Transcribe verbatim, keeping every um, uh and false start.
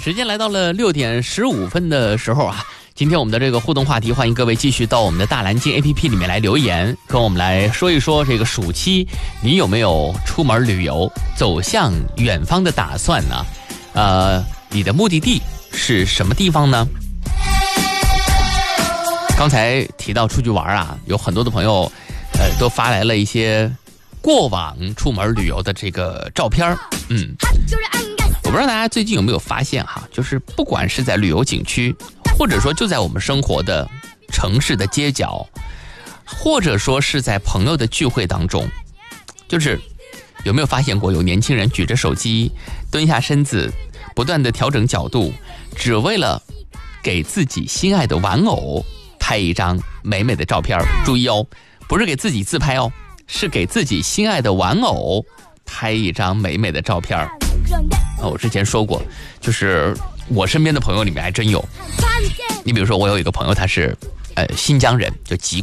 时间来到了六点十五分的时候啊，今天我们的这个互动话题，欢迎各位继续到我们的大蓝鲸 A P P 里面来留言，跟我们来说一说这个暑期你有没有出门旅游，走向远方的打算呢？呃，你的目的地是什么地方呢？刚才提到出去玩啊，有很多的朋友呃都发来了一些过往出门旅游的这个照片。嗯，我不知道大家最近有没有发现哈，就是不管是在旅游景区，或者说就在我们生活的城市的街角，或者说是在朋友的聚会当中，就是有没有发现过有年轻人举着手机蹲下身子，不断的调整角度，只为了给自己心爱的玩偶拍一张美美的照片。注意哦，不是给自己自拍哦，是给自己心爱的玩偶拍一张美美的照片。哦，我之前说过，就是我身边的朋友里面还真有。你比如说，我有一个朋友，他是呃新疆人，就吉